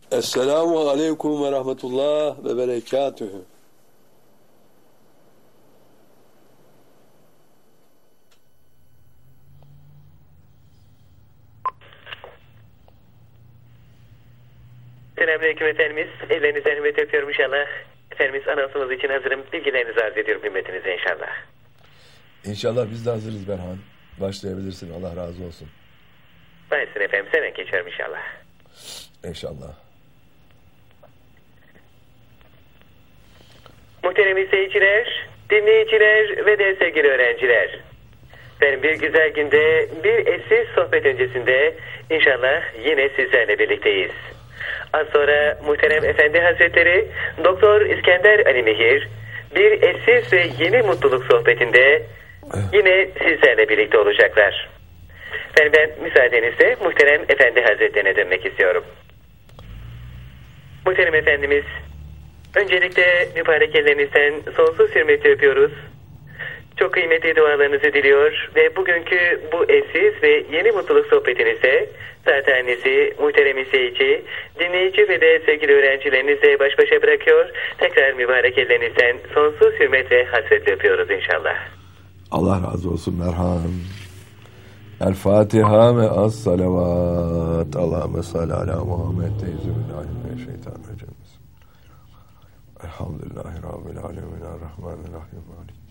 Esselamu aleyküm ve rahmetullah ve berekatühü. Selamünaleyküm Efendimiz. Ellerinizden hürmet öpüyorum inşallah. Efendimiz anonsumuz için hazırım. Bilgilerinizi arz ediyorum hürmetinize inşallah. İnşallah biz de hazırız Berhan. Başlayabilirsin. Allah razı olsun. Bayısın efendim. Hemen geçiyorum inşallah. İnşallah. Muhterem izleyiciler, dinleyiciler ve de sevgili öğrenciler. Ben bir güzel günde, bir eşsiz sohbet öncesinde inşallah yine sizlerle birlikteyiz. Az sonra muhterem efendi hazretleri Doktor İskender Ali Mihir bir eşsiz ve yeni mutluluk sohbetinde yine sizlerle birlikte olacaklar. Ben müsaadenizle muhterem efendi hazretlerine dönmek istiyorum. Muhterem efendimiz, öncelikle mübarek ellerinizden sonsuz hürmeti öpüyoruz. Çok kıymetli dualarınızı diliyor ve bugünkü bu eşsiz ve yeni mutluluk sohbetinize zateninizi, muhterem izleyici, dinleyici ve de sevgili öğrencilerinizle baş başa bırakıyor. Tekrar mübarek ellerinizden sonsuz hürmet ve hasretle öpüyoruz inşallah. Allah razı olsun Merhan. El Fatiha ve as salavat. Allahümme salli ala Muhammed Euzubillahimineşşeytanirracim. Elhamdülillahi Rabbil alemin. Errahmanirrahim.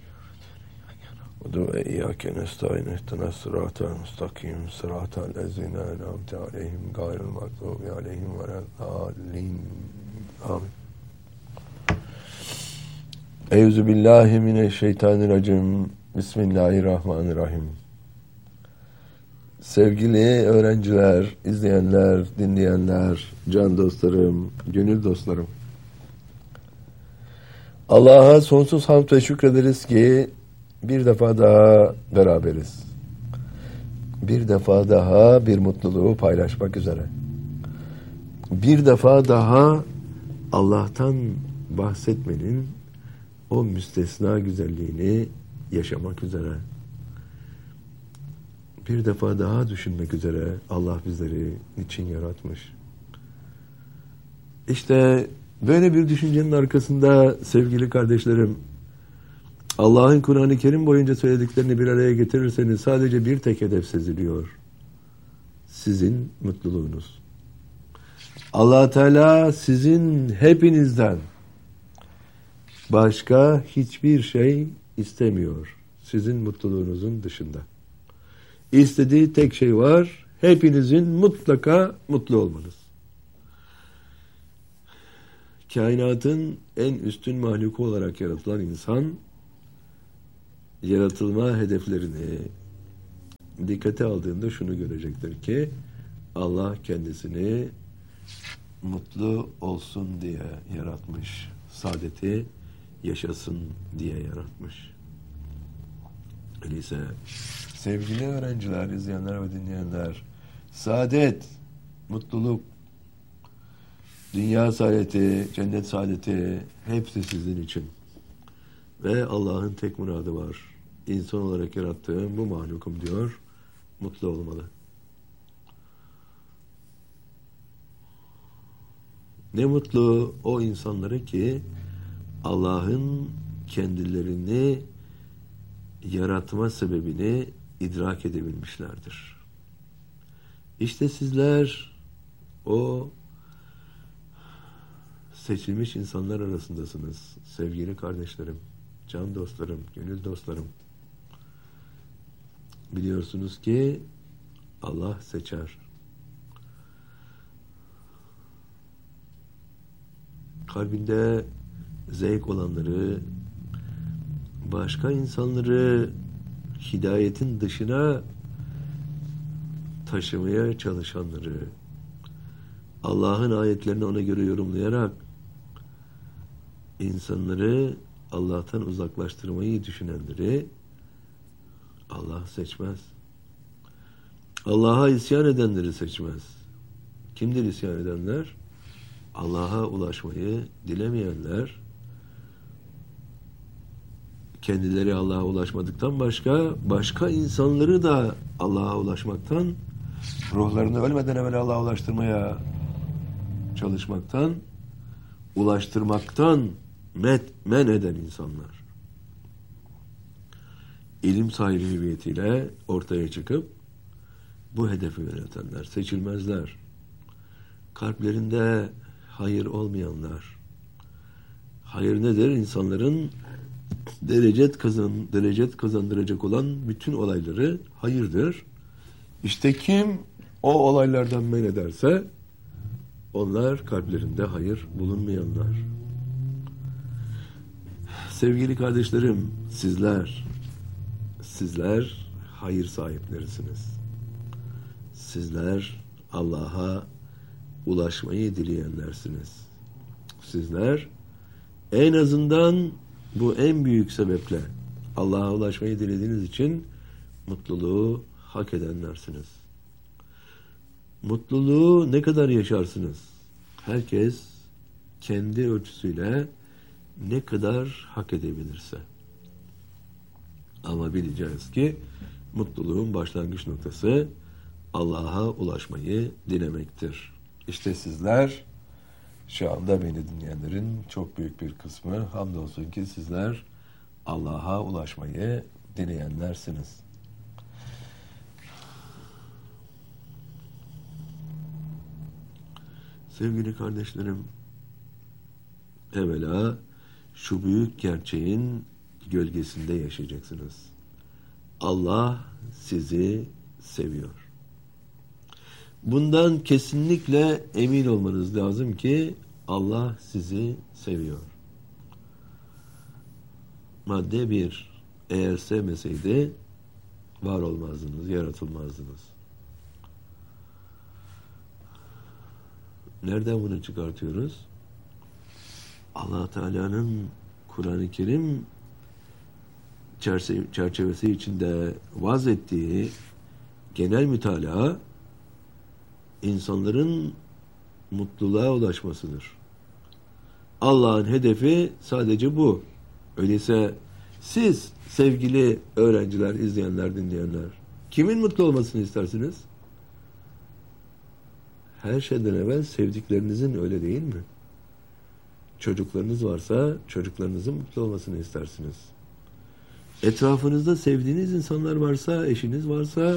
Ve iyyâke nestaîn ihdinas sıratal mustakîm sıratal lezîne en'amte aleyhim gayril mağdûbi aleyhim veleddâllîn. Amin. Euzubillahimineşşeytanirracim. Bismillahirrahmanirrahim. Sevgili öğrenciler, izleyenler, dinleyenler, can dostlarım, gönül dostlarım. Allah'a sonsuz hamd ve şükrederiz ki bir defa daha beraberiz. Bir defa daha bir mutluluğu paylaşmak üzere. Bir defa daha Allah'tan bahsetmenin o müstesna güzelliğini yaşamak üzere. Bir defa daha düşünmek üzere Allah bizleri niçin yaratmış. İşte böyle bir düşüncenin arkasında sevgili kardeşlerim, Allah'ın Kur'an-ı Kerim boyunca söylediklerini bir araya getirirseniz sadece bir tek hedef seziliyor. Sizin mutluluğunuz. Allah Teala sizin hepinizden başka hiçbir şey istemiyor. Sizin mutluluğunuzun dışında. İstediği tek şey var. Hepinizin mutlaka mutlu olmanız. Kainatın en üstün mahluku olarak yaratılan insan, yaratılma hedeflerini dikkate aldığında şunu görecektir ki Allah kendisini mutlu olsun diye yaratmış. Saadeti yaşasın diye yaratmış. Öyleyse sevgili öğrenciler, izleyenler ve dinleyenler, saadet, mutluluk, dünya saadeti, cennet saadeti hepsi sizin için. Ve Allah'ın tek muradı var. İnsan olarak yarattığım bu mahlukum diyor, mutlu olmalı. Ne mutlu o insanlara ki Allah'ın kendilerini yaratma sebebini idrak edebilmişlerdir. İşte sizler o seçilmiş insanlar arasındasınız sevgili kardeşlerim, can dostlarım, gönül dostlarım. Biliyorsunuz ki Allah seçer. Kalbinde zevk olanları, başka insanları hidayetin dışına taşımaya çalışanları, Allah'ın ayetlerini ona göre yorumlayarak insanları Allah'tan uzaklaştırmayı düşünenleri Allah seçmez. Allah'a isyan edenleri seçmez. Kimdir isyan edenler? Allah'a ulaşmayı dilemeyenler, kendileri Allah'a ulaşmadıktan başka insanları da Allah'a ulaşmaktan, ruhlarını ölmeden evvel Allah'a ulaştırmaya çalışmaktan, ulaştırmaktan men eden insanlar. İlim sahibi hüviyetiyle ortaya çıkıp bu hedefi yönetenler seçilmezler. Kalplerinde hayır olmayanlar. Hayır nedir? İnsanların derecet kazandıracak olan bütün olayları hayırdır. İşte kim o olaylardan men ederse onlar kalplerinde hayır bulunmayanlar. Sevgili kardeşlerim, sizler hayır sahiplerisiniz. Sizler Allah'a ulaşmayı dileyenlersiniz. Sizler en azından bu en büyük sebeple Allah'a ulaşmayı dilediğiniz için mutluluğu hak edenlersiniz. Mutluluğu ne kadar yaşarsınız? Herkes kendi ölçüsüyle ne kadar hak edebilirse. Ama bileceğiz ki mutluluğun başlangıç noktası Allah'a ulaşmayı dilemektir. İşte sizler, şu anda beni dinleyenlerin çok büyük bir kısmı, hamdolsun ki sizler Allah'a ulaşmayı dileyenlersiniz. Sevgili kardeşlerim, evvela şu büyük gerçeğin gölgesinde yaşayacaksınız. Allah sizi seviyor. Bundan kesinlikle emin olmanız lazım ki Allah sizi seviyor. Madde 1. Eğer sevmeseydi var olmazdınız, yaratılmazdınız. Nereden bunu çıkartıyoruz? Allah Teala'nın Kur'an-ı Kerim çerçevesi içinde vaz ettiği genel mütalaa insanların mutluluğa ulaşmasıdır. Allah'ın hedefi sadece bu. Öyleyse siz sevgili öğrenciler, izleyenler, dinleyenler, kimin mutlu olmasını istersiniz? Her şeyden evvel sevdiklerinizin, öyle değil mi? Çocuklarınız varsa çocuklarınızın mutlu olmasını istersiniz. Etrafınızda sevdiğiniz insanlar varsa, eşiniz varsa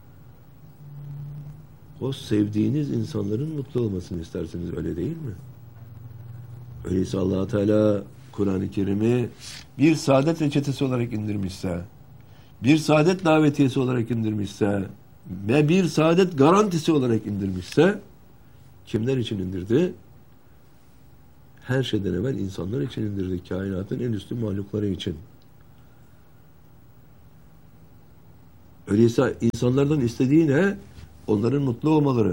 o sevdiğiniz insanların mutlu olmasını istersiniz, öyle değil mi? Öyleyse Allah Teala Kur'an-ı Kerim'i bir saadet reçetesi olarak indirmişse, bir saadet davetiyesi olarak indirmişse ve bir saadet garantisi olarak indirmişse kimler için indirdi? Her şeyden evvel insanlar için indirdi. Kainatın en üstün mahlukları için. Öyleyse insanlardan istediği ne? Onların mutlu olmaları.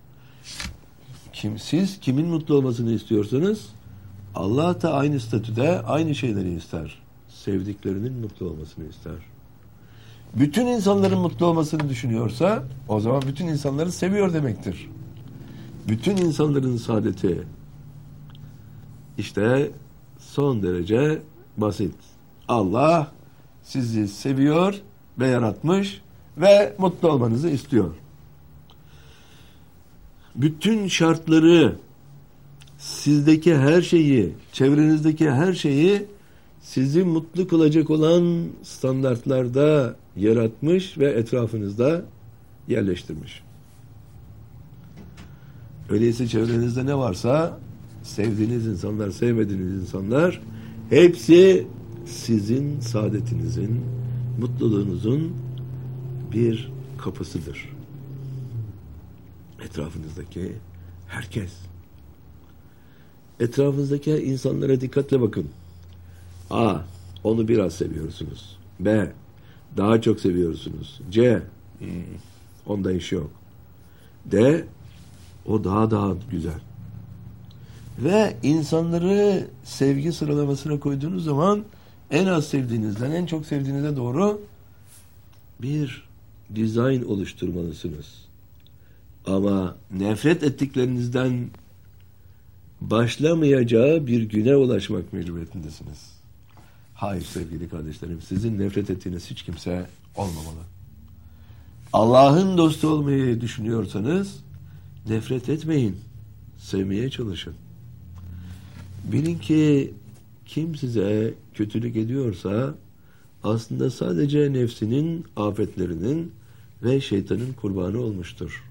Siz kimin mutlu olmasını istiyorsanız Allah da aynı statüde aynı şeyleri ister. Sevdiklerinin mutlu olmasını ister. Bütün insanların mutlu olmasını düşünüyorsa o zaman bütün insanları seviyor demektir. Bütün insanların saadeti işte son derece basit. Allah sizi seviyor ve yaratmış ve mutlu olmanızı istiyor. Bütün şartları, sizdeki her şeyi, çevrenizdeki her şeyi sizi mutlu kılacak olan standartlarda yaratmış ve etrafınızda yerleştirmiş. Öyleyse çevrenizde ne varsa, sevdiğiniz insanlar, sevmediğiniz insanlar, hepsi sizin saadetinizin, mutluluğunuzun bir kapısıdır. Etrafınızdaki herkes. Etrafınızdaki insanlara dikkatle bakın. A. Onu biraz seviyorsunuz. B. Daha çok seviyorsunuz. C. Onda iş yok. D. O daha güzel. Ve insanları sevgi sıralamasına koyduğunuz zaman en az sevdiğinizden en çok sevdiğinize doğru bir dizayn oluşturmalısınız. Ama nefret ettiklerinizden başlamayacağı bir güne ulaşmak mecburiyetindesiniz. Hayır sevgili kardeşlerim, sizin nefret ettiğiniz hiç kimse olmamalı. Allah'ın dostu olmayı düşünüyorsanız nefret etmeyin. sevmeye çalışın. Bilin ki kim size kötülük ediyorsa aslında sadece nefsinin afetlerinin ve şeytanın kurbanı olmuştur.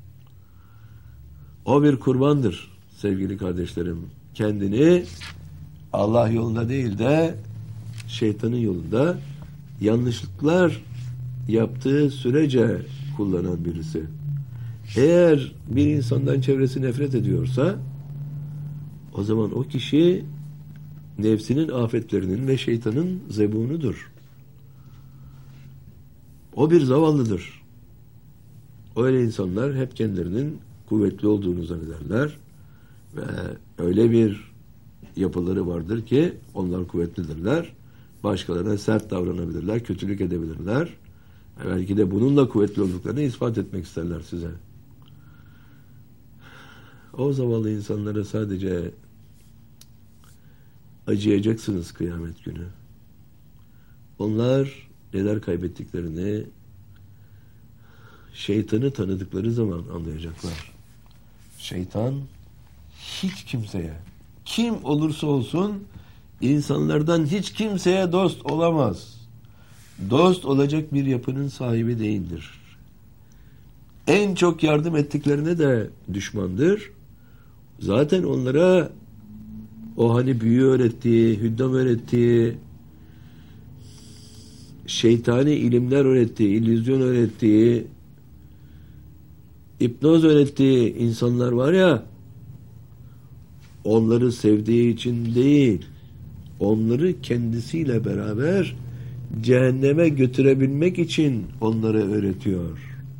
O bir kurbandır sevgili kardeşlerim. Kendini Allah yolunda değil de şeytanın yolunda yanlışlıklar yaptığı sürece kullanan birisi. Eğer bir insandan çevresi nefret ediyorsa o zaman o kişi nefsinin afetlerinin ve şeytanın zebunudur. O bir zavallıdır. Öyle insanlar hep kendilerinin kuvvetli olduğunu zannederler ve öyle bir yapıları vardır ki onlar kuvvetlidirler. Başkalarına sert davranabilirler, kötülük edebilirler. Belki de bununla kuvvetli olduklarını ispat etmek isterler size. O zavallı insanlara sadece acıyacaksınız kıyamet günü. Onlar neler kaybettiklerini şeytanı tanıdıkları zaman anlayacaklar. Şeytan hiç kimseye, kim olursa olsun insanlardan hiç kimseye dost olamaz. Dost olacak bir yapının sahibi değildir. En çok yardım ettiklerine de düşmandır. Zaten onlara o hani büyü öğrettiği, hüddam öğrettiği, şeytani ilimler öğrettiği, illüzyon öğrettiği, hipnoz öğrettiği insanlar var ya, onları sevdiği için değil, onları kendisiyle beraber cehenneme götürebilmek için onlara öğretiyor.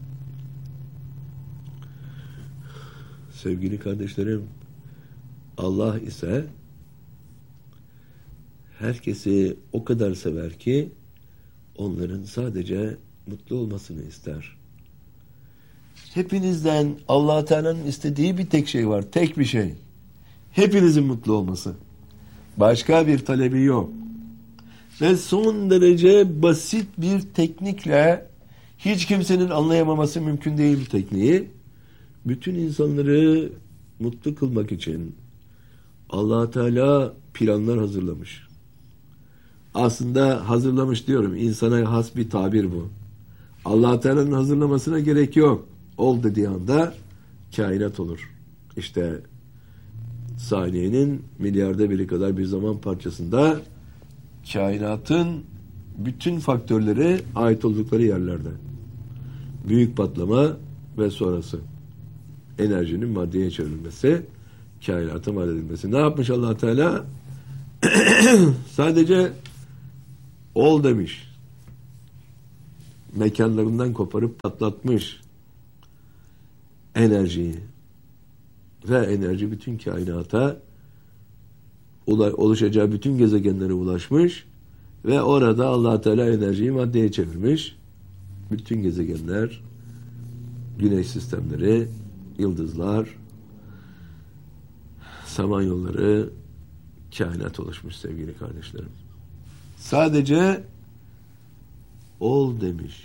Sevgili kardeşlerim, Allah ise herkesi o kadar sever ki onların sadece mutlu olmasını ister. Hepinizden Allah Teala'nın istediği bir tek şey var, tek bir şey. Hepinizin mutlu olması. Başka bir talebi yok. Ve son derece basit bir teknikle, hiç kimsenin anlayamaması mümkün değil bu tekniği, bütün insanları mutlu kılmak için Allah Teala planlar hazırlamış. Aslında hazırlamış diyorum, insana has bir tabir bu. Allah Teala'nın hazırlamasına gerek yok. Ol dediği anda kainat olur. İşte saniyenin milyarda biri kadar bir zaman parçasında kainatın bütün faktörleri ait oldukları yerlerde. Büyük patlama ve sonrası. Enerjinin maddeye çevrilmesi, kainata mal edilmesi. Ne yapmış Allah Teala? Sadece ol demiş. Mekanlarından koparıp patlatmış enerjiyi. Ve enerji bütün kainata, oluşacağı bütün gezegenlere ulaşmış ve orada Allah Teala enerjiyi maddeye çevirmiş. Bütün gezegenler, güneş sistemleri, yıldızlar, samanyolları, kainat oluşmuş sevgili kardeşlerim. Sadece ol demiş.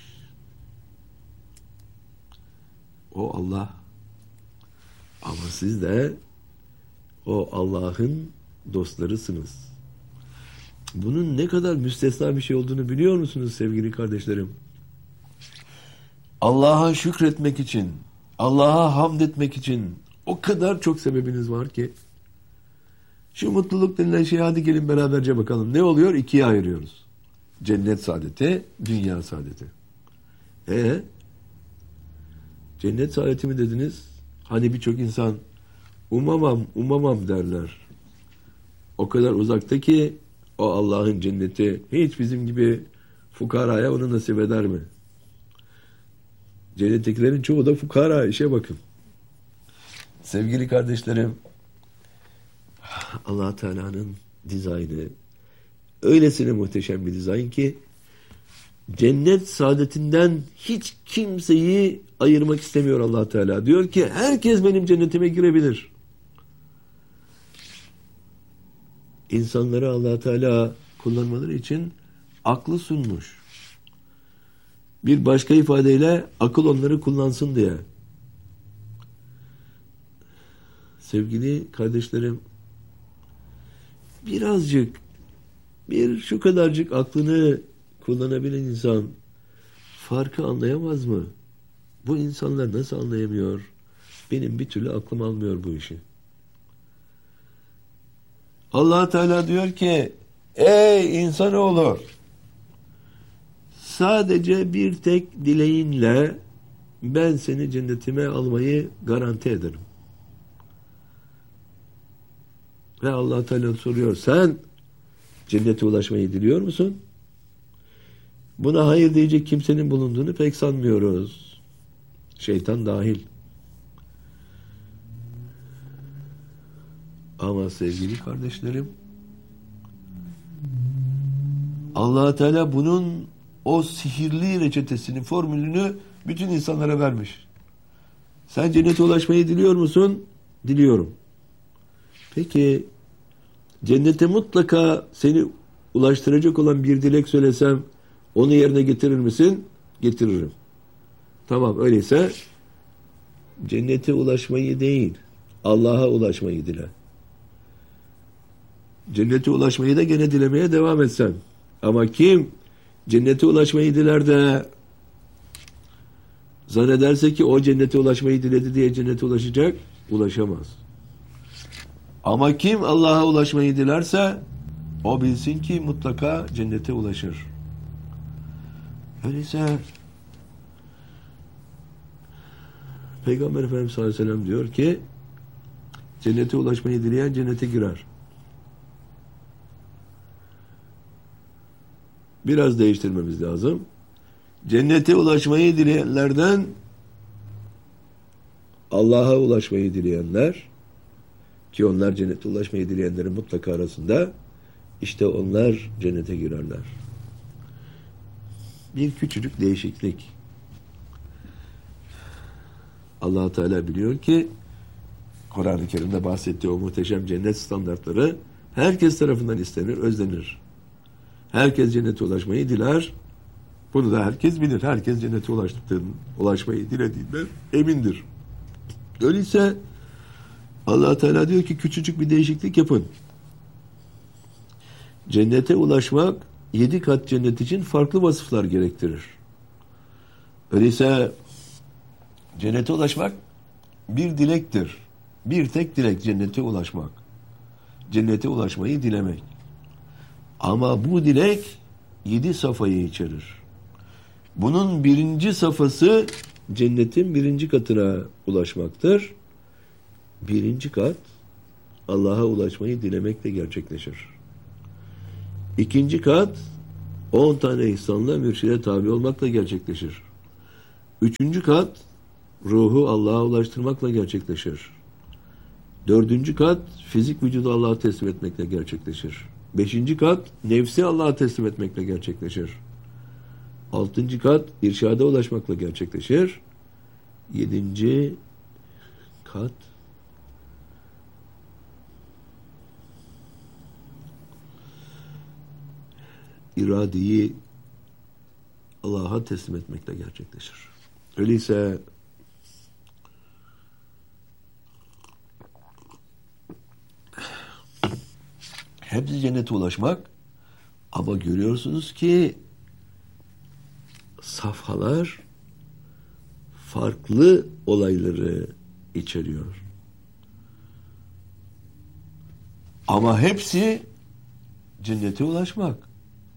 O Allah. Ama siz de o Allah'ın dostlarısınız. Bunun ne kadar müstesna bir şey olduğunu biliyor musunuz sevgili kardeşlerim? Allah'a şükretmek için, Allah'a hamd etmek için o kadar çok sebebiniz var ki. Şu mutluluk denilen şeye hadi gelin beraberce bakalım. Ne oluyor? İkiye ayırıyoruz. Cennet saadeti, dünya saadeti. Cennet saadeti mi dediniz? Hani birçok insan umamam derler. O kadar uzakta ki o Allah'ın cenneti hiç bizim gibi fukaraya onu nasip eder mi? Cennettekilerin çoğu da fukara, işe bakın. Sevgili kardeşlerim, Allah Teala'nın dizaynı öylesine muhteşem bir dizayn ki cennet saadetinden hiç kimseyi ayırmak istemiyor Allah Teala. Diyor ki herkes benim cennetime girebilir. İnsanları Allah Teala kullanmaları için aklı sunmuş. Bir başka ifadeyle akıl onları kullansın diye. sevgili kardeşlerim, birazcık, şu kadarcık aklını kullanabilen insan farkı anlayamaz mı? Bu insanlar nasıl anlayamıyor? Benim bir türlü aklım almıyor bu işi. Allah Teala diyor ki, ey insanoğlu, sadece bir tek dileğinle ben seni cennetime almayı garanti ederim. Ve Allah Teala soruyor, sen cennete ulaşmayı diliyor musun? Buna hayır diyecek kimsenin bulunduğunu pek sanmıyoruz. Şeytan dahil. Ama sevgili kardeşlerim, Allah Teala bunun o sihirli reçetesini, formülünü bütün insanlara vermiş. Sen cennete ulaşmayı diliyor musun? Diliyorum. Peki cennete mutlaka seni ulaştıracak olan bir dilek söylesem onu yerine getirir misin? Getiririm. Tamam, öyleyse cennete ulaşmayı değil, Allah'a ulaşmayı dile. Cennete ulaşmayı da gene dilemeye devam etsen. Ama kim cennete ulaşmayı diler de zannederse ki o cennete ulaşmayı diledi diye cennete ulaşacak, ulaşamaz. Ama kim Allah'a ulaşmayı dilerse o bilsin ki mutlaka cennete ulaşır. Öyleyse Peygamber Efendimiz sallallahu aleyhi ve sellem diyor ki cennete ulaşmayı dileyen cennete girer. Biraz değiştirmemiz lazım. Cennete ulaşmayı dileyenlerden Allah'a ulaşmayı dileyenler, ki onlar cennete ulaşmayı dileyenlerin mutlaka arasında, işte onlar cennete girerler. Bir küçücük değişiklik. Allah Teala biliyor ki Kur'an-ı Kerim'de bahsettiği o muhteşem cennet standartları herkes tarafından istenir, özlenir. Herkes cennete ulaşmayı diler. Bunu da herkes bilir. Herkes cennete ulaşmayı dilediğinden emindir. Öyleyse Allah Teala diyor ki küçücük bir değişiklik yapın. Cennete ulaşmak 7 kat cennet için farklı vasıflar gerektirir. Öyleyse cennete ulaşmak bir dilektir. Bir tek dilek cennete ulaşmak. Cennete ulaşmayı dilemek. Ama bu dilek 7 safhayı içerir. Bunun birinci safhası cennetin birinci katına ulaşmaktır. Birinci kat Allah'a ulaşmayı dilemekle gerçekleşir. İkinci kat 10 tane ihsanla mürşide tabi olmakla gerçekleşir. Üçüncü kat ruhu Allah'a ulaştırmakla gerçekleşir. Dördüncü kat fizik vücudu Allah'a teslim etmekle gerçekleşir. Beşinci kat nefsi Allah'a teslim etmekle gerçekleşir. Altıncı kat irşada ulaşmakla gerçekleşir. Yedinci kat iradeyi Allah'a teslim etmekle gerçekleşir. Öyleyse hepsi cennete ulaşmak, ama görüyorsunuz ki safhalar farklı olayları içeriyor. Ama hepsi cennete ulaşmak.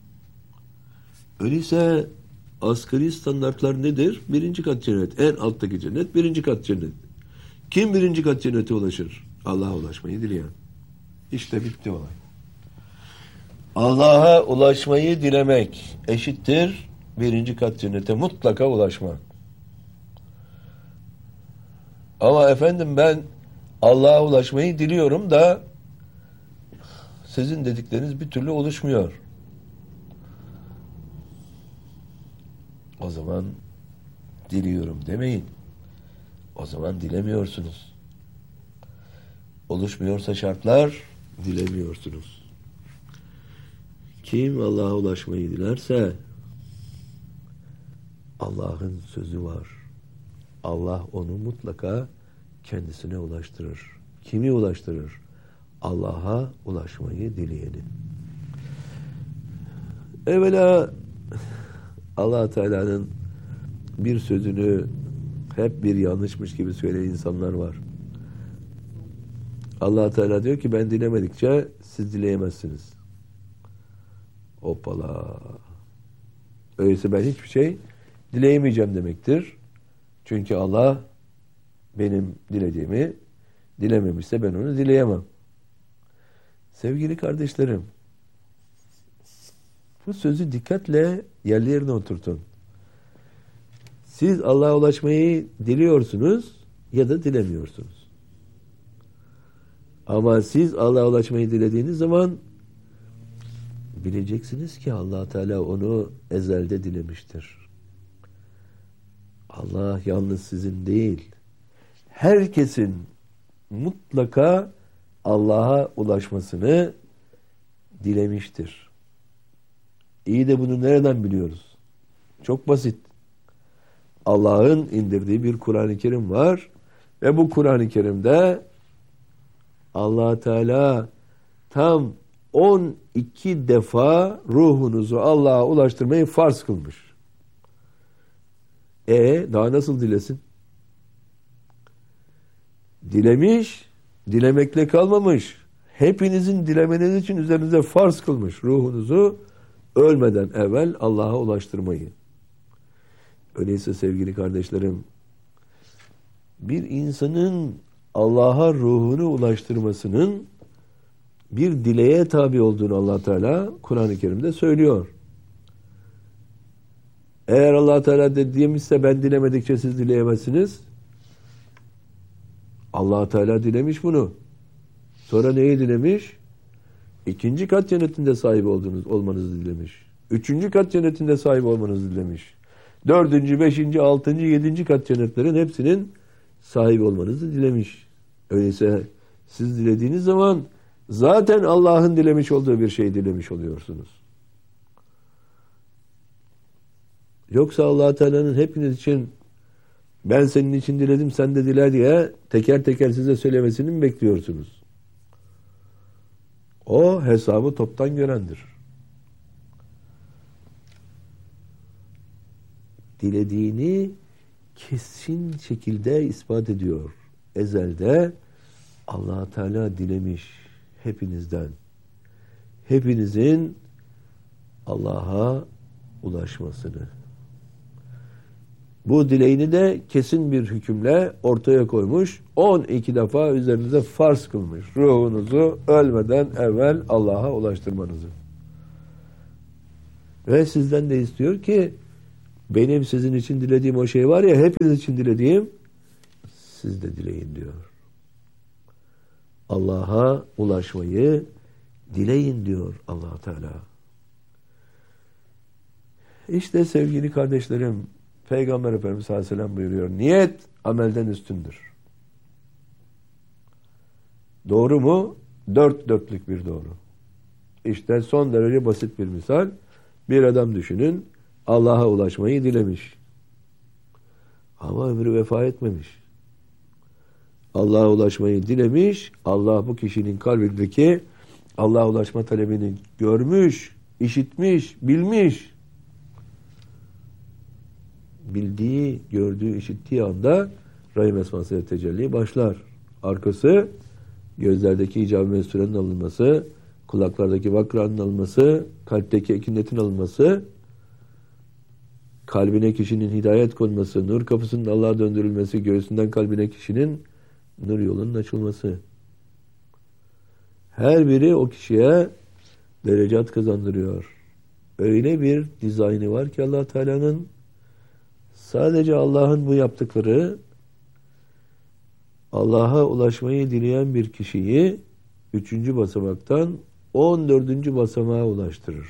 Öyleyse asgari standartlar nedir? Birinci kat cennet. En alttaki cennet birinci kat cennet. Kim birinci kat cennete ulaşır? Allah'a ulaşmayı dileyen. İşte bitti olay. Allah'a ulaşmayı dilemek eşittir birinci kat cennete mutlaka ulaşmak. Ama efendim ben Allah'a ulaşmayı diliyorum da sizin dedikleriniz bir türlü oluşmuyor. O zaman diliyorum demeyin. O zaman dilemiyorsunuz. Oluşmuyorsa şartlar, dilemiyorsunuz. Kim Allah'a ulaşmayı dilerse Allah'ın sözü var. Allah onu mutlaka kendisine ulaştırır. Kimi ulaştırır? Allah'a ulaşmayı dileyeni. Evvela Allah Teala'nın bir sözünü hep bir yanlışmış gibi söyleyen insanlar var. Allah Teala diyor ki ben dilemedikçe siz dileyemezsiniz. Hoppala. Öyleyse ben hiçbir şey dileyemeyeceğim demektir. Çünkü Allah benim dilediğimi dilememişse ben onu dileyemem. Sevgili kardeşlerim, bu sözü dikkatle yerli yerine oturtun. Siz Allah'a ulaşmayı diliyorsunuz ya da dilemiyorsunuz. Ama siz Allah'a ulaşmayı dilediğiniz zaman bileceksiniz ki Allah Teala onu ezelde dilemiştir. Allah yalnız sizin değil, herkesin mutlaka Allah'a ulaşmasını dilemiştir. İyi de bunu nereden biliyoruz? Çok basit. Allah'ın indirdiği bir Kur'an-ı Kerim var ve bu Kur'an-ı Kerim'de Allah Teala tam 12 defa ruhunuzu Allah'a ulaştırmayı farz kılmış. Daha nasıl dilesin? Dilemiş, dilemekle kalmamış. Hepinizin dilemeniz için üzerinize farz kılmış. Ruhunuzu ölmeden evvel Allah'a ulaştırmayı. Öyleyse sevgili kardeşlerim, bir insanın Allah'a ruhunu ulaştırmasının bir dileğe tabi olduğunu Allah Teala Kur'an-ı Kerim'de söylüyor. Eğer Allah Teala demişse ben dilemedikçe siz dileyemezsiniz. Allah Teala dilemiş bunu. Sonra neyi dilemiş? 2. kat cennetinde sahip olmanızı dilemiş. 3. kat cennetinde sahip olmanızı dilemiş. 4., 5., 6., 7. kat cennetlerin hepsinin sahip olmanızı dilemiş. Öyleyse siz dilediğiniz zaman zaten Allah'ın dilemiş olduğu bir şey dilemiş oluyorsunuz. Yoksa Allah Teala'nın hepiniz için ben senin için diledim sen de dile diye teker teker size söylemesini mi bekliyorsunuz? O hesabı toptan görendir. Dilediğini kesin şekilde ispat ediyor. Ezelde Allah Teala dilemiş hepinizden. Hepinizin Allah'a ulaşmasını. Bu dileğini de kesin bir hükümle ortaya koymuş. 12 defa üzerinize farz kılmış. Ruhunuzu ölmeden evvel Allah'a ulaştırmanızı. Ve sizden de istiyor ki benim sizin için dilediğim o şey var ya, hepiniz için dilediğim, siz de dileyin diyor. Allah'a ulaşmayı dileyin diyor Allah Teala. İşte sevgili kardeşlerim, Peygamber Efendimiz sallallahu aleyhi ve sellem buyuruyor, niyet amelden üstündür. Doğru mu? 4 dörtlük bir doğru. İşte son derece basit bir misal. Bir adam düşünün, Allah'a ulaşmayı dilemiş. Ama ömrü vefa etmemiş. Allah'a ulaşmayı dilemiş. Allah bu kişinin kalbindeki Allah'a ulaşma talebini görmüş, işitmiş, bilmiş. Bildiği, gördüğü, işittiği anda Rahim esmasıyla tecelli başlar. Arkası gözlerdeki icab-ı mesurenin alınması, kulaklardaki vakranın alınması, kalpteki ekinetin alınması, kalbine kişinin hidayet konması, nur kapısının Allah'a döndürülmesi, göğsünden kalbine kişinin nur yolunun açılması. Her biri o kişiye derecat kazandırıyor. Öyle bir dizaynı var ki Allah Teala'nın, sadece Allah'ın bu yaptıkları Allah'a ulaşmayı dileyen bir kişiyi 3. basamaktan 14. basamağa ulaştırır.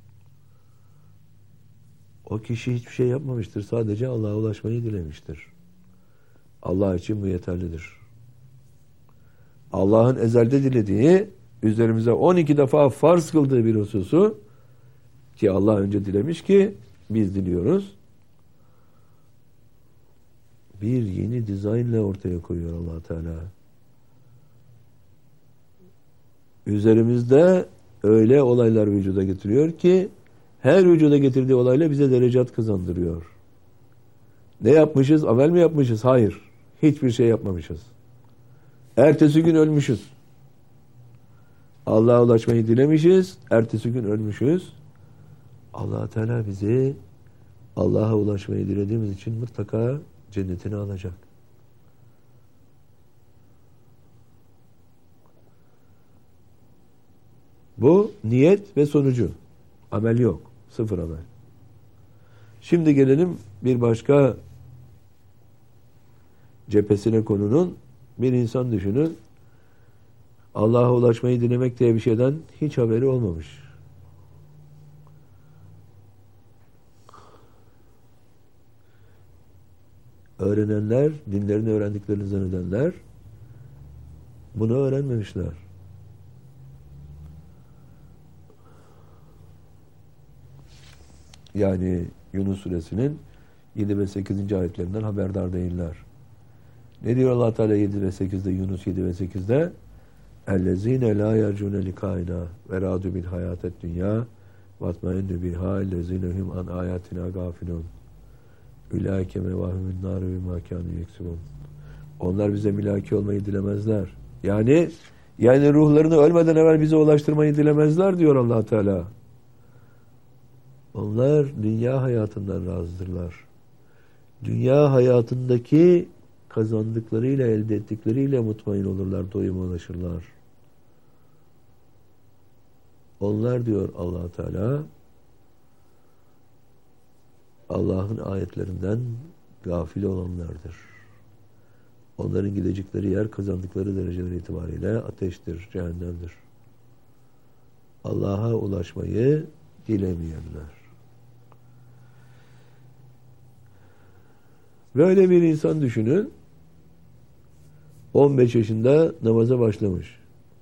O kişi hiçbir şey yapmamıştır. Sadece Allah'a ulaşmayı dilemiştir. Allah için bu yeterlidir. Allah'ın ezelde dilediği, üzerimize 12 defa farz kıldığı bir hususu ki Allah önce dilemiş ki biz diliyoruz. Bir yeni dizaynla ortaya koyuyor Allah Teala. üzerimizde öyle olaylar vücuda getiriyor ki her vücuda getirdiği olayla bize derecat kazandırıyor. Ne yapmışız? Amel mi yapmışız? Hayır. Hiçbir şey yapmamışız. Ertesi gün ölmüşüz. Allah'a ulaşmayı dilemişiz. Ertesi gün ölmüşüz. Allah Teala bizi Allah'a ulaşmayı dilediğimiz için mutlaka cennetine alacak. Bu niyet ve sonucu. Amel yok. Sıfır amel. Şimdi gelelim bir başka cephesine konunun. Bir insan düşünün. Allah'a ulaşmayı dilemek diye bir şeyden hiç haberi olmamış. Öğrenenler, dinlerini öğrendiklerini zannedenler bunu öğrenmemişler. Yani Yunus suresinin 7 ve 8. ayetlerinden haberdar değiller. Ne diyor Allah Teala 7 ve 8'de, Yunus 7 ve 8'de? اَلَّذ۪ينَ لَا يَرْجُونَ لِقَائِنَا وَرَادُوا بِالْحَيَاةَ الدُّنْيَا وَاتْمَئِنُّ بِهَا اَلَّذ۪ينَ هُمْ عَنْ آيَاتِنَا غَافِلُونَ اُلَٰئِكَ مَوَاهُمُ النَّارِ بِمَا كَانُوا يَكْسِبُونَ. Onlar bize milaki olmayı dilemezler. Yani ruhlarını ölmeden evvel bize ulaştırmayı dilemezler diyor Allah Teala. Onlar dünya hayatından razıdırlar. Dünya hayatındaki kazandıklarıyla, elde ettikleriyle mutmain olurlar, doyuma ulaşırlar. Onlar diyor Allah Teala, Allah'ın ayetlerinden gafil olanlardır. Onların gidecekleri yer, kazandıkları dereceler itibariyle ateştir, cehennemdir. Allah'a ulaşmayı dilemeyenler. Böyle bir insan düşünün, 15 yaşında namaza başlamış.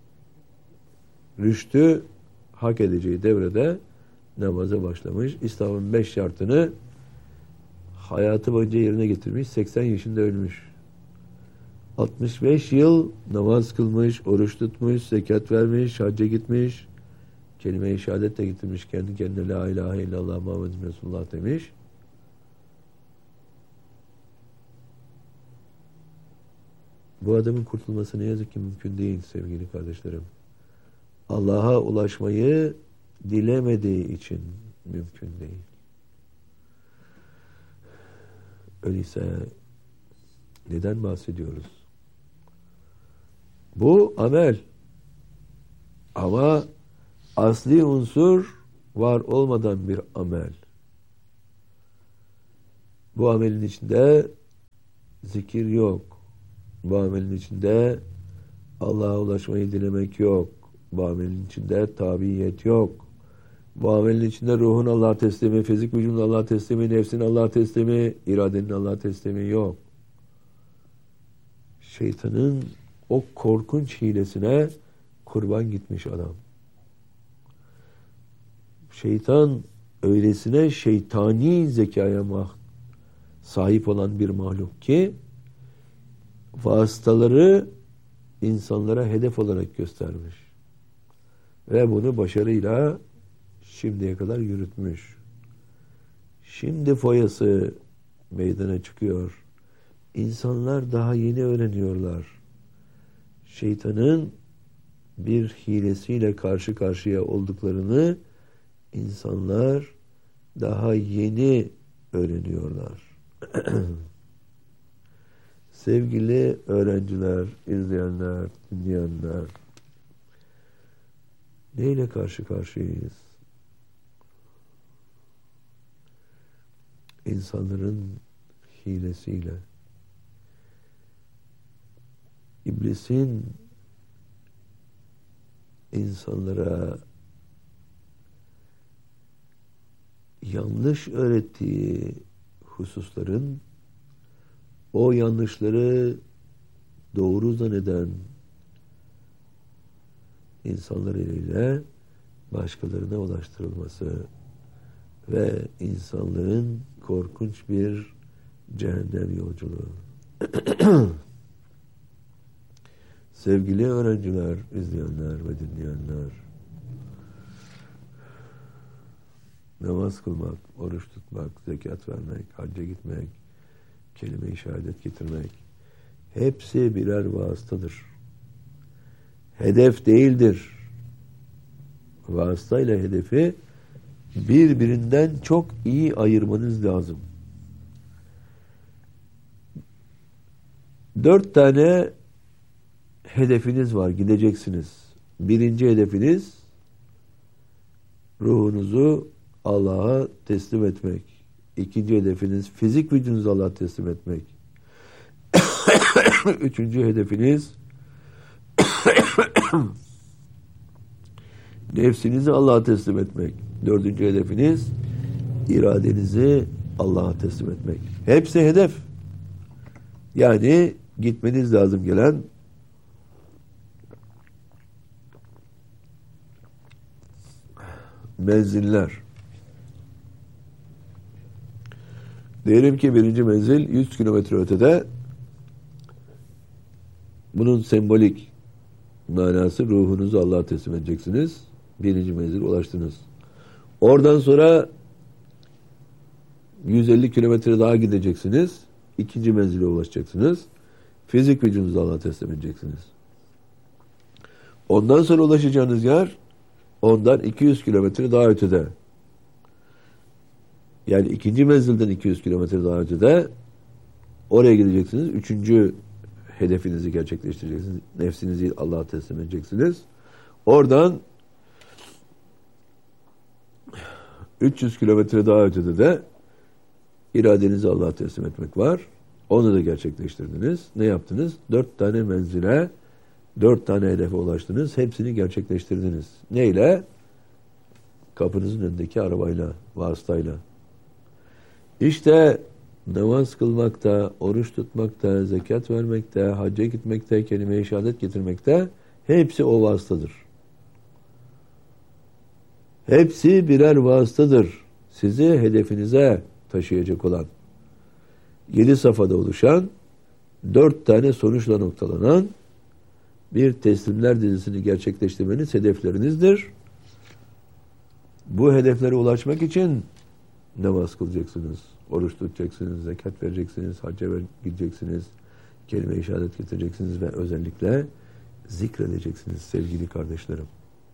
Rüştü hak edeceği devrede namaza başlamış. İslam'ın 5 şartını hayatı boyunca yerine getirmiş. 80 yaşında ölmüş. 65 yıl namaz kılmış, oruç tutmuş, zekat vermiş, hacca gitmiş. Kelime-i şehadet de getirmiş. Kendi kendine la ilahe illallah Muhammedun Resulullah demiş. Bu adamın kurtulması ne yazık ki mümkün değil sevgili kardeşlerim. Allah'a ulaşmayı dilemediği için mümkün değil. Öyleyse neden bahsediyoruz? Bu amel. Ama asli unsur var olmadan bir amel. Bu amelin içinde zikir yok. Bu amelin içinde Allah'a ulaşmayı dilemek yok. Bu amelin içinde tabiyet yok. Bu amelin içinde ruhun Allah'a teslimi, fizik vücudun Allah'a teslimi, nefsin Allah'a teslimi, iradenin Allah'a teslimi yok. Şeytanın o korkunç hilesine kurban gitmiş adam. Şeytan öylesine şeytani zekaya sahip olan bir mahluk ki vasıtaları insanlara hedef olarak göstermiş. Ve bunu başarıyla şimdiye kadar yürütmüş. Şimdi foyası meydana çıkıyor. İnsanlar daha yeni öğreniyorlar. Şeytanın bir hilesiyle karşı karşıya olduklarını insanlar daha yeni öğreniyorlar. Sevgili öğrenciler, izleyenler, dinleyenler, neyle karşı karşıyayız? İnsanların hilesiyle. İblisin insanlara yanlış öğrettiği hususların o yanlışları doğru zanneden insanlar eliyle başkalarına ulaştırılması ve insanlığın korkunç bir cehennem yolculuğu. Sevgili öğrenciler, izleyenler ve dinleyenler, namaz kılmak, oruç tutmak, zekat vermek, hacca gitmek, kelime-i şehadet getirmek, hepsi birer vasıtadır. Hedef değildir. Vasıtayla hedefi birbirinden çok iyi ayırmanız lazım. 4 tane hedefiniz var, gideceksiniz. Birinci hedefiniz ruhunuzu Allah'a teslim etmek. İkinci hedefiniz fizik vücudunuzu Allah'a teslim etmek. Üçüncü hedefiniz nefsinizi Allah'a teslim etmek. Dördüncü hedefiniz iradenizi Allah'a teslim etmek. Hepsi hedef. Yani gitmeniz lazım gelen menziller. Diyelim ki birinci menzil 100 kilometre ötede. Bunun sembolik manası ruhunuzu Allah'a teslim edeceksiniz. Birinci menzile ulaştınız. Oradan sonra 150 kilometre daha gideceksiniz. İkinci menzile ulaşacaksınız. Fizik vücudunuzu Allah'a teslim edeceksiniz. Ondan sonra ulaşacağınız yer ondan 200 kilometre daha ötede. Yani ikinci menzilden 200 kilometre daha ötede oraya gideceksiniz. Üçüncü hedefinizi gerçekleştireceksiniz. Nefsinizi Allah'a teslim edeceksiniz. Oradan 300 kilometre daha ötede de iradenizi Allah'a teslim etmek var. Onu da gerçekleştirdiniz. Ne yaptınız? 4 tane menzile, 4 tane hedefe ulaştınız. Hepsini gerçekleştirdiniz. Neyle? Kapınızın önündeki arabayla, vasıtayla. İşte namaz kılmakta, oruç tutmakta, zekat vermekte, hacca gitmekte, kelime-i şehadet getirmekte hepsi o vasıtadır. Hepsi birer vasıtadır. Sizi hedefinize taşıyacak olan 7 safhada oluşan 4 tane sonuçla noktalanan bir teslimler dizisini gerçekleştirmeniz hedeflerinizdir. Bu hedeflere ulaşmak için namaz kılacaksınız, oruç tutacaksınız, zekat vereceksiniz, hacca gideceksiniz, kelime-i şehadet getireceksiniz ve özellikle zikredeceksiniz sevgili kardeşlerim.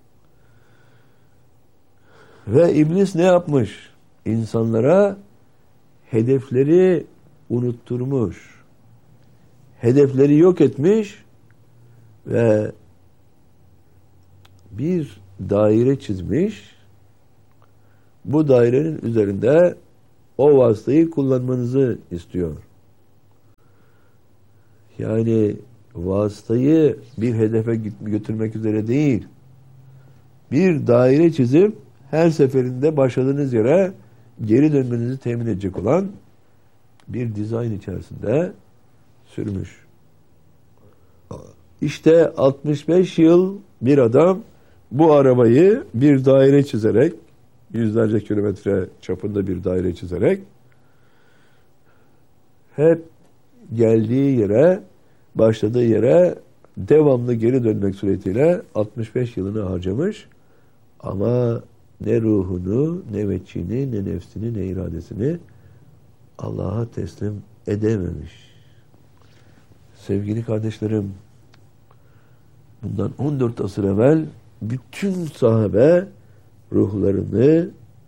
Ve iblis ne yapmış? İnsanlara hedefleri unutturmuş. Hedefleri yok etmiş ve bir daire çizmiş. Bu dairenin üzerinde o vasıtayı kullanmanızı istiyor. Yani vasıtayı bir hedefe götürmek üzere değil, bir daire çizip her seferinde başladığınız yere geri dönmenizi temin edecek olan bir dizayn içerisinde sürmüş. İşte 65 yıl bir adam bu arabayı bir daire çizerek, yüzlerce kilometre çapında bir daire çizerek hep geldiği yere, başladığı yere devamlı geri dönmek suretiyle 65 yılını harcamış ama ne ruhunu, ne veçhini, ne nefsini, ne iradesini Allah'a teslim edememiş. Sevgili kardeşlerim, bundan 14 asır evvel bütün sahabe ruhlarını,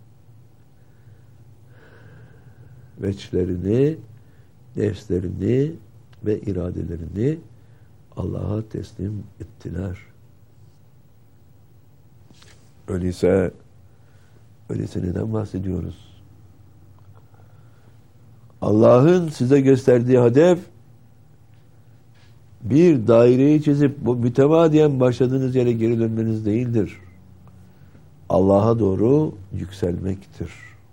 veçhlerini, nefslerini ve iradelerini Allah'a teslim ettiler. Öyleyse neden bahsediyoruz? Allah'ın size gösterdiği hedef bir daireyi çizip bu mütemadiyen başladığınız yere geri dönmeniz değildir. Allah'a doğru yükselmektir.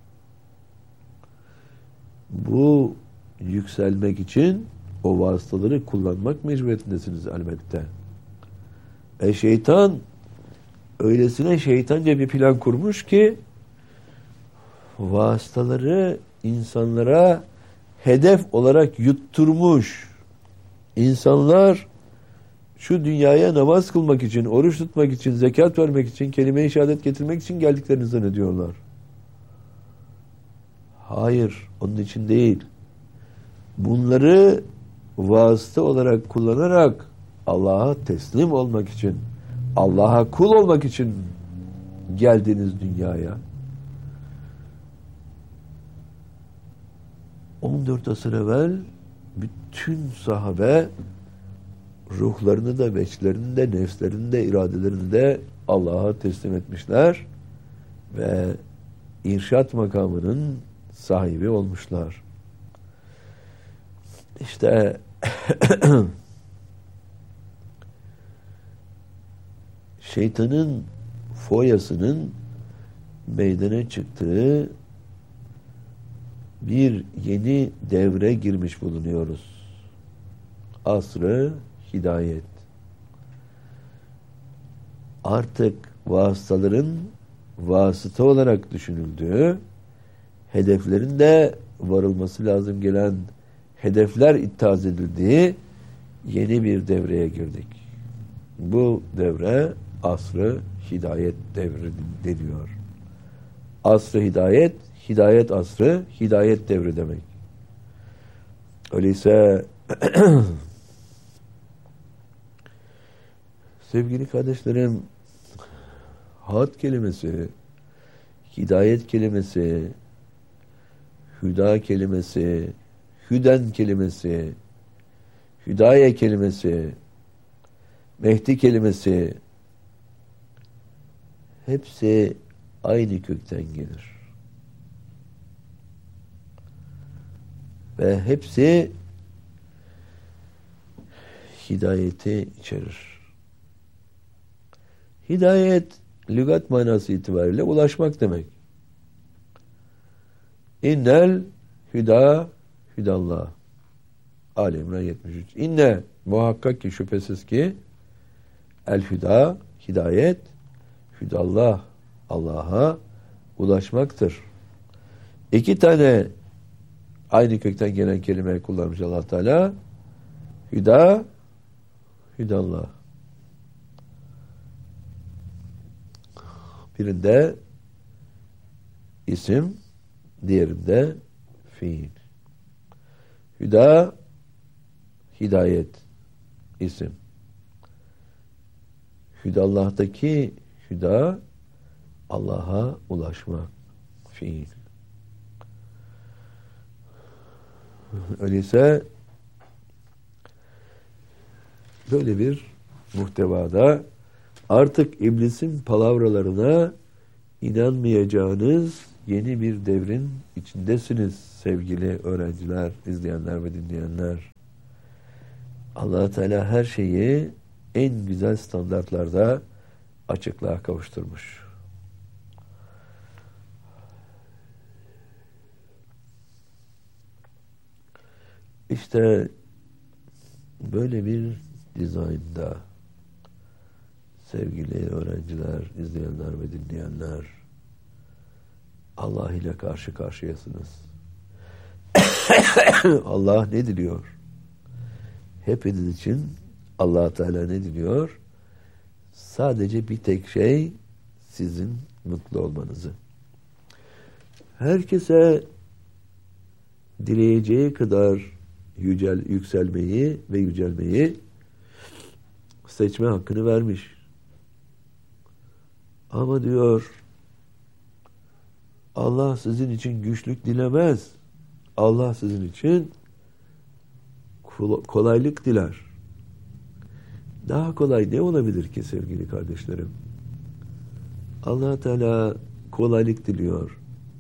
Bu yükselmek için o vasıtaları kullanmak mecburiyetindesiniz elbette. Şeytan öylesine şeytanca bir plan kurmuş ki vasıtaları insanlara hedef olarak yutturmuş. İnsanlar şu dünyaya namaz kılmak için, oruç tutmak için, zekat vermek için, kelime-i şehadet getirmek için geldiklerini zannediyorlar. Hayır, onun için değil. Bunları vasıta olarak kullanarak Allah'a teslim olmak için, Allah'a kul olmak için geldiniz dünyaya. 14 asır evvel bütün sahabe ruhlarını da, veçlerini de, nefslerini de, iradelerini de Allah'a teslim etmişler ve irşat makamının sahibi olmuşlar. İşte şeytanın foyasının meydana çıktığı bir yeni devre girmiş bulunuyoruz. Asr-ı hidayet. Artık vasıtaların vasıta olarak düşünüldüğü, hedeflerin de varılması lazım gelen hedefler ittihaz edildiği yeni bir devreye girdik. Bu devre asr-ı hidayet devri deniyor. Asr-ı hidayet, hidayet asrı, hidayet devri demek. Öyleyse sevgili kardeşlerim, had kelimesi, hidayet kelimesi, hüda kelimesi, hüden kelimesi, hüdaye kelimesi, Mehdi kelimesi hepsi aynı kökten gelir. Ve hepsi hidayeti içerir. Hidayet, lügat manası itibariyle ulaşmak demek. İnnel hüda hüdallah. Ali İmran 73. İnne, muhakkak ki, şüphesiz ki, el hüda, hidayet, hüdallah, Allah'a ulaşmaktır. İki tane aynı kökten gelen kelime kullanmış Allah Teala. Hüda, hüdallah. Birinde isim, diğerinde fiil. Hüda, hidayet, isim. Hüdallah'taki hüda, Allah'a ulaşmak, fiil. Öyleyse böyle bir muhtevada artık iblisin palavralarına inanmayacağınız yeni bir devrin içindesiniz sevgili öğrenciler, izleyenler ve dinleyenler. Allah Teala her şeyi en güzel standartlarda açıklığa kavuşturmuş. İşte böyle bir dizaynda sevgili öğrenciler, izleyenler ve dinleyenler, Allah ile karşı karşıyasınız. Allah ne diliyor? Hepiniz için Allah Teala ne diliyor? Sadece bir tek şey, sizin mutlu olmanızı. Herkese dileyeceği kadar yükselmeyi ve yücelmeyi seçme hakkını vermiş. Ama diyor, Allah sizin için güçlük dilemez. Allah sizin için kolaylık diler. Daha kolay ne olabilir ki sevgili kardeşlerim? Allah Teala kolaylık diliyor.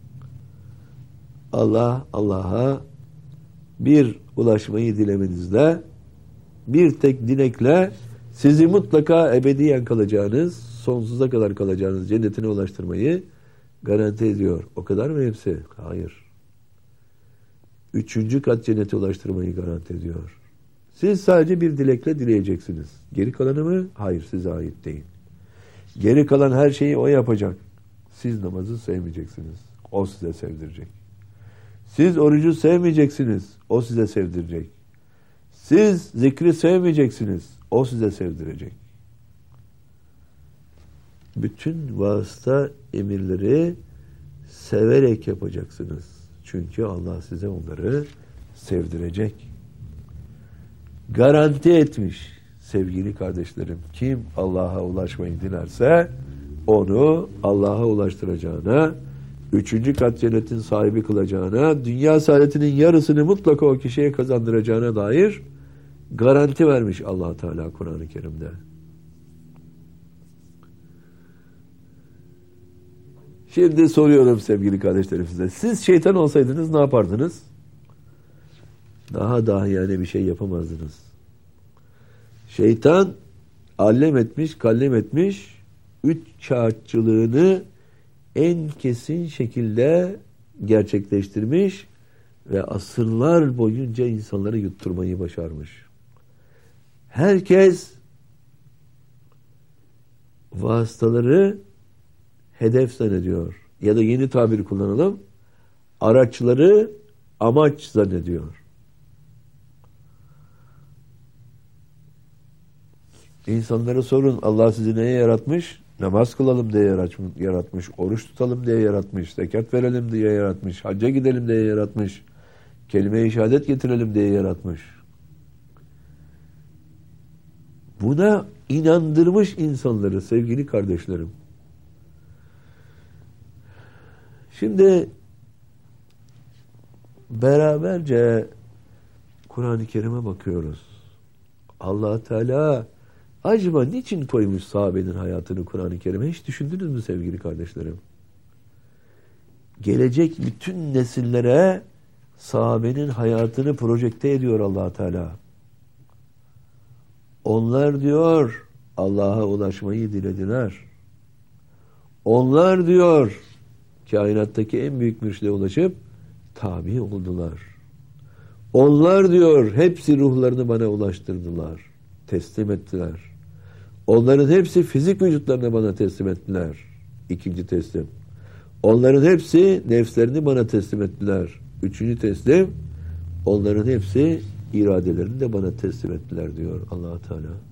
Allah, Allah'a bir ulaşmayı dilemenizle, bir tek dilekle sizi mutlaka ebediyen kalacağınız, sonsuza kadar kalacağınız cennetine ulaştırmayı garanti ediyor. O kadar mı hepsi? Hayır. 3. kat cennete ulaştırmayı garanti ediyor. Siz sadece bir dilekle dileyeceksiniz. Geri kalanı mı? Hayır, size ait değil. Geri kalan her şeyi o yapacak. Siz namazı sevmeyeceksiniz. O size sevdirecek. Siz orucu sevmeyeceksiniz. O size sevdirecek. Siz zikri sevmeyeceksiniz. O size sevdirecek. Bütün vasıta emirleri severek yapacaksınız. Çünkü Allah size onları sevdirecek. Garanti etmiş sevgili kardeşlerim. Kim Allah'a ulaşmayı dilerse onu Allah'a ulaştıracağına, 3. kat cennetin sahibi kılacağına, dünya saadetinin yarısını mutlaka o kişiye kazandıracağına dair garanti vermiş Allah Teala Kur'an-ı Kerim'de. Şimdi soruyorum sevgili kardeşlerim size. Siz şeytan olsaydınız ne yapardınız? Daha yani bir şey yapamazdınız. Şeytan allem etmiş, kallem etmiş, 3 kağıtçılığını en kesin şekilde gerçekleştirmiş ve asırlar boyunca insanları yutturmayı başarmış. Herkes vasıtaları hedef zannediyor. Ya da yeni tabir kullanalım, araçları amaç zannediyor. İnsanlara sorun, Allah sizi neye yaratmış? Namaz kılalım diye yaratmış, oruç tutalım diye yaratmış, zekat verelim diye yaratmış, hacca gidelim diye yaratmış, kelime-i şehadet getirelim diye yaratmış. Buna inandırmış insanları sevgili kardeşlerim. Şimdi beraberce Kur'an-ı Kerim'e bakıyoruz. Allah Teala acaba niçin koymuş sahabenin hayatını Kur'an-ı Kerim'e? Hiç düşündünüz mü sevgili kardeşlerim? Gelecek bütün nesillere sahabenin hayatını projekte ediyor Allah Teala. Onlar diyor Allah'a ulaşmayı dilediler. Onlar diyor kainattaki en büyük mürşide ulaşıp tabi oldular. Onlar diyor hepsi ruhlarını bana ulaştırdılar. Teslim ettiler. Onların hepsi fizik vücutlarını bana teslim ettiler. 2. teslim. Onların hepsi nefslerini bana teslim ettiler. 3. teslim. Onların hepsi iradelerini de bana teslim ettiler diyor Allah Teala.